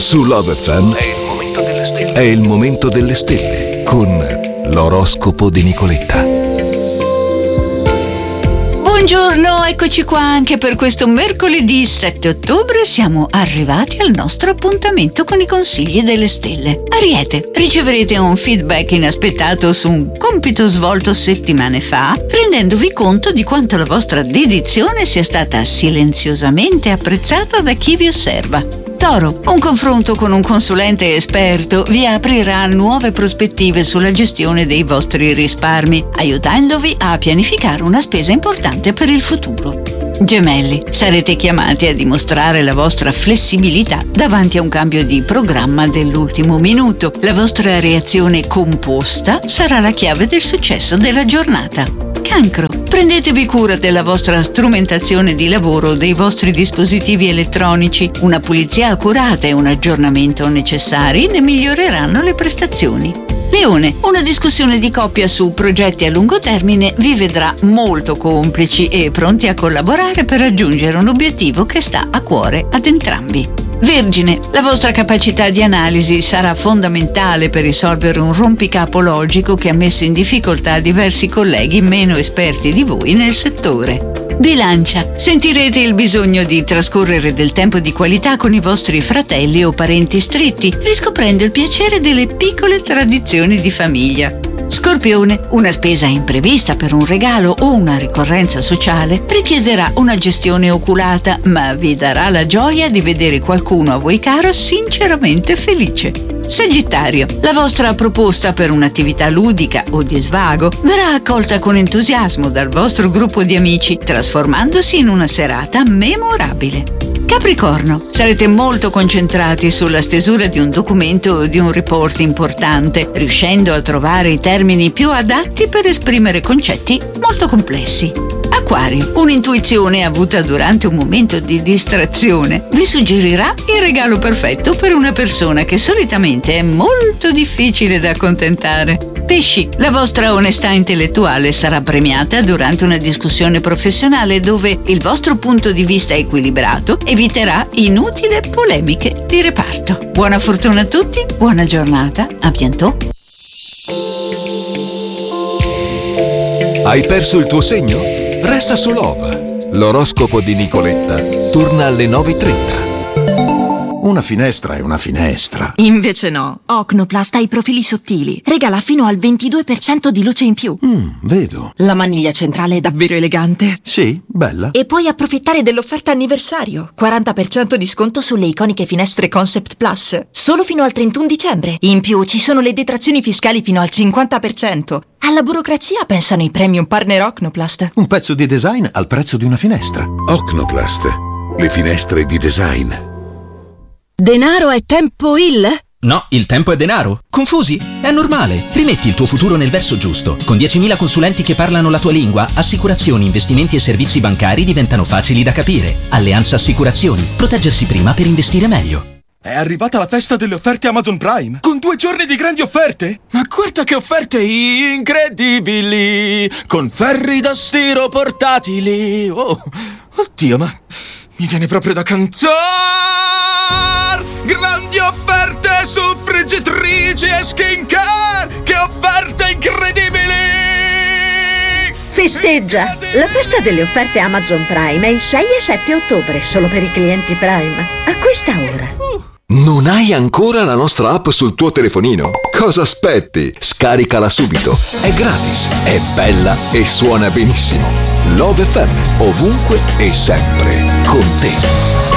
Su Love FM è il momento delle stelle con l'oroscopo di Nicoletta. Buongiorno, eccoci qua anche per questo mercoledì 7 ottobre. Siamo arrivati al nostro appuntamento con i consigli delle stelle. Ariete, riceverete un feedback inaspettato su un compito svolto settimane fa, rendendovi conto di quanto la vostra dedizione sia stata silenziosamente apprezzata da chi vi osserva. Toro, un confronto con un consulente esperto vi aprirà nuove prospettive sulla gestione dei vostri risparmi, aiutandovi a pianificare una spesa importante per il futuro. Gemelli, sarete chiamati a dimostrare la vostra flessibilità davanti a un cambio di programma dell'ultimo minuto. La vostra reazione composta sarà la chiave del successo della giornata. Cancro, prendetevi cura della vostra strumentazione di lavoro, dei vostri dispositivi elettronici. Una pulizia accurata e un aggiornamento necessari ne miglioreranno le prestazioni. Leone, una discussione di coppia su progetti a lungo termine vi vedrà molto complici e pronti a collaborare per raggiungere un obiettivo che sta a cuore ad entrambi. Vergine, la vostra capacità di analisi sarà fondamentale per risolvere un rompicapo logico che ha messo in difficoltà diversi colleghi meno esperti di voi nel settore. Bilancia, sentirete il bisogno di trascorrere del tempo di qualità con i vostri fratelli o parenti stretti, riscoprendo il piacere delle piccole tradizioni di famiglia. Scorpione, una spesa imprevista per un regalo o una ricorrenza sociale richiederà una gestione oculata, ma vi darà la gioia di vedere qualcuno a voi caro sinceramente felice. Sagittario, la vostra proposta per un'attività ludica o di svago verrà accolta con entusiasmo dal vostro gruppo di amici, trasformandosi in una serata memorabile. Capricorno, sarete molto concentrati sulla stesura di un documento o di un report importante, riuscendo a trovare i termini più adatti per esprimere concetti molto complessi. Acquario, un'intuizione avuta durante un momento di distrazione vi suggerirà il regalo perfetto per una persona che solitamente è molto difficile da accontentare. Pesci, la vostra onestà intellettuale sarà premiata durante una discussione professionale dove il vostro punto di vista equilibrato eviterà inutili polemiche di reparto. Buona fortuna a tutti, buona giornata, a bientôt. Hai perso il tuo segno? Resta su Love. L'oroscopo di Nicoletta torna alle 9:30. Una finestra è una finestra. Invece no. Ocnoplast ha i profili sottili. Regala fino al 22% di luce in più. Vedo. La maniglia centrale è davvero elegante. Sì, bella. E puoi approfittare dell'offerta anniversario. 40% di sconto sulle iconiche finestre Concept Plus. Solo fino al 31 dicembre. In più ci sono le detrazioni fiscali fino al 50%. Alla burocrazia pensano i premium partner Ocnoplast. Un pezzo di design al prezzo di una finestra. Ocnoplast, le finestre di design. Denaro è tempo il? No, il tempo è denaro. Confusi? È normale. Rimetti il tuo futuro nel verso giusto. Con 10.000 consulenti che parlano la tua lingua, assicurazioni, investimenti e servizi bancari diventano facili da capire. Alleanza Assicurazioni. Proteggersi prima per investire meglio. È arrivata la festa delle offerte Amazon Prime, con 2 giorni di grandi offerte. Ma guarda che offerte incredibili, con ferri da stiro portatili. Oh, oddio, ma mi viene proprio da cantare. Grandi offerte su friggitrici e skincare. Che offerte incredibili! Festeggia! La festa delle offerte Amazon Prime è il 6 e 7 ottobre, solo per i clienti Prime. A questa ora. Non hai ancora la nostra app sul tuo telefonino? Cosa aspetti? Scaricala subito. È gratis, è bella e suona benissimo. Love FM, ovunque e sempre con te.